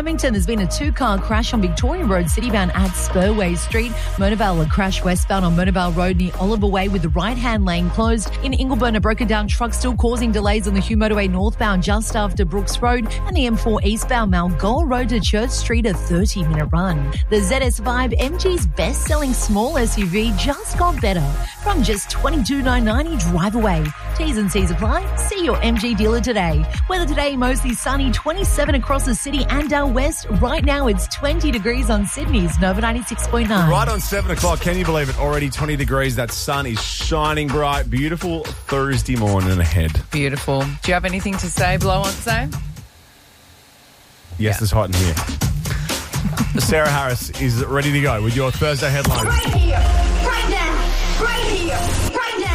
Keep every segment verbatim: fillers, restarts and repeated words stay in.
Ermington, there's been a two-car crash on Victoria Road, citybound at Spurway Street. Mona Vale, a crash westbound on Mona Vale Road near Oliver Way with the right-hand lane closed. In Ingleburn, a broken-down truck still causing delays on the Hugh Motorway northbound just after Brooks Road, and the M four eastbound Malgoa Road to Church Street, a thirty-minute run. The Z S Vibe, M G's best-selling small S U V, just got better from just twenty-two thousand nine hundred ninety drive away. T's and C's apply. See your M G dealer today. Weather today, mostly sunny, twenty-seven across the city and our west. Right now, it's twenty degrees on Sydney's Nova ninety-six point nine. Right on seven o'clock. Can you believe it? Already twenty degrees. That sun is shining bright. Beautiful Thursday morning ahead. Beautiful. Do you have anything to say, Blow on say? Yes, Yeah. it's hot in here. Sarah Harris is ready to go with your Thursday headlines. Right here, right now, right here, right now.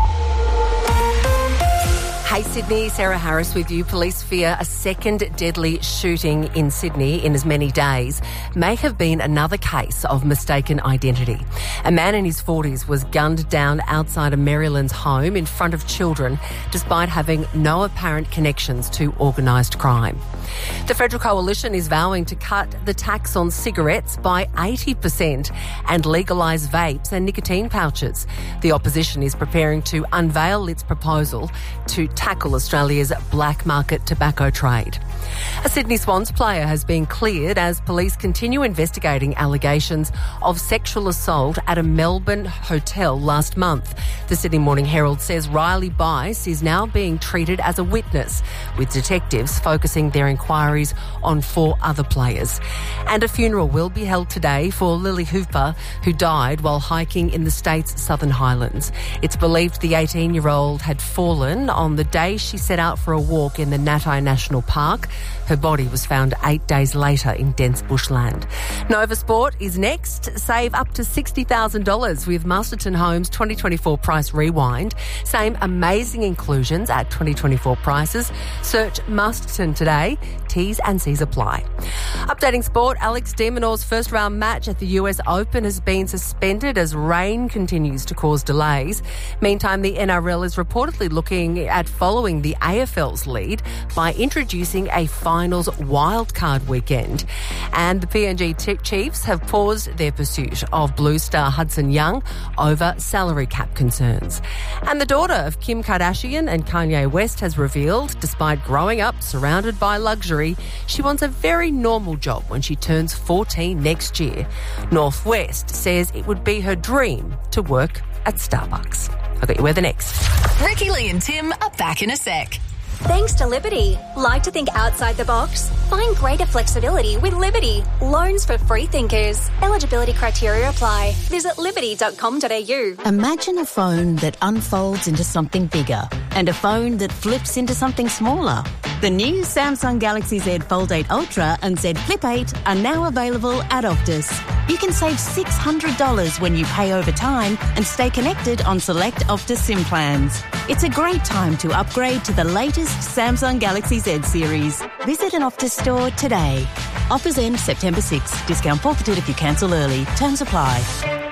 Hey Sydney, Sarah Harris with you. Police fear a second deadly shooting in Sydney in as many days may have been another case of mistaken identity. A man in his forties was gunned down outside a Maryland's home in front of children despite having no apparent connections to organised crime. The Federal Coalition is vowing to cut the tax on cigarettes by eighty percent and legalise vapes and nicotine pouches. The opposition is preparing to unveil its proposal to tackle Australia's black market tobacco trade. A Sydney Swans player has been cleared as police continue investigating allegations of sexual assault at a Melbourne hotel last month. The Sydney Morning Herald says Riley Bice is now being treated as a witness, with detectives focusing their inquiries on four other players. And a funeral will be held today for Lily Hooper, who died while hiking in the state's Southern Highlands. It's believed the eighteen-year-old had fallen on the day she set out for a walk in the Natai National Park. Her body was found eight days later in dense bushland. Nova Sport is next. Save up to sixty thousand dollars with Masterton Homes twenty twenty-four Price Rewind. Same amazing inclusions at twenty twenty-four prices. Search Masterton today. T's and C's apply. Updating sport, Alex de Minaur's first round match at the U S Open has been suspended as rain continues to cause delays. Meantime, the N R L is reportedly looking at following the A F L's lead by introducing a finals wildcard weekend. And the P N G Chiefs have paused their pursuit of Blue star Hudson Young over salary cap concerns. And the daughter of Kim Kardashian and Kanye West has revealed, despite growing up surrounded by luxury, she wants a very normal job when she turns fourteen next year. Northwest says it would be her dream to work at Starbucks. I'll get you weather next. Ricky, Lee and Tim are back in a sec. Thanks to Liberty. Like to think outside the box? Find greater flexibility with Liberty. Loans for free thinkers. Eligibility criteria apply. Visit liberty dot com dot a u. Imagine a phone that unfolds into something bigger and a phone that flips into something smaller. The new Samsung Galaxy Z Fold eight Ultra and Z Flip eight are now available at Optus. You can save six hundred dollars when you pay over time and stay connected on select Optus SIM plans. It's a great time to upgrade to the latest Samsung Galaxy Z series. Visit an Optus store today. Offers end September sixth. Discount forfeited if you cancel early. Terms apply.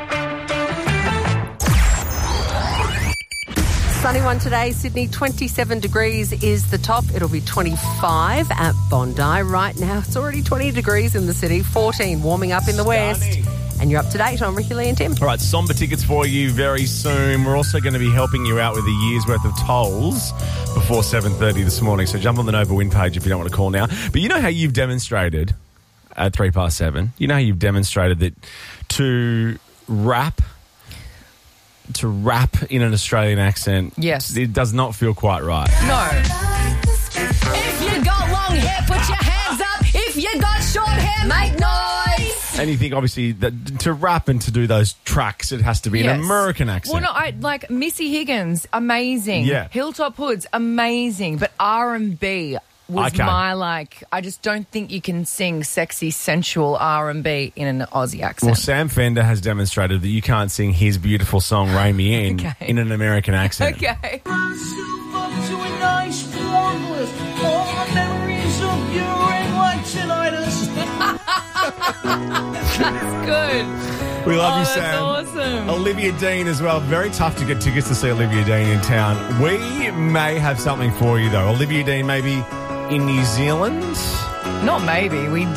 Sunny one today. Sydney, twenty-seven degrees is the top. It'll be twenty-five at Bondi. Right now, it's already twenty degrees in the city, fourteen warming up in the west. And you're up to date on Ricky, Lee and Tim. All right, Somber tickets for you very soon. We're also going to be helping you out with a year's worth of tolls before seven thirty this morning. So jump on the Nova Win page if you don't want to call now. But you know how you've demonstrated at three past seven? You know how you've demonstrated that to rap... to rap in an Australian accent, Yes. it does not feel quite right. No. If you got long hair, put your hands up. If you got short hair, make noise. And you think, obviously, that to rap and to do those tracks, it has to be Yes. an American accent. Well, no, I like Missy Higgins, amazing. Yeah. Hilltop Hoods, amazing. But R and B was Okay. my, like, I just don't think you can sing sexy, sensual R and B in an Aussie accent. Well, Sam Fender has demonstrated that you can't sing his beautiful song, Rein Me In, Okay. in an American accent. Okay. That's good. We love Oh, you, that's Sam. awesome. Olivia Dean as well. Very tough to get tickets to see Olivia Dean in town. We may have something for you, though. Olivia Dean maybe in New Zealand? Not maybe. We